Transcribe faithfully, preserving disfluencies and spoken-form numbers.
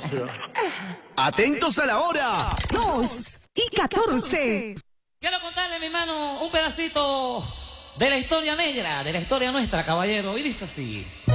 Atentos a la hora. Dos y catorce. Quiero contarle, mi hermano, un pedacito de la historia negra, de la historia nuestra, caballero. Y dice así.